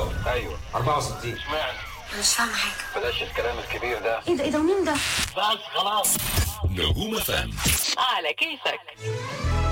غلط. ايوه 64. اشمعنى؟ مش فاهمة حاجة. بلاش الكلام الكبير ده. ايه ده ومين ده؟ بس خلاص. نجوم FM على كيفك.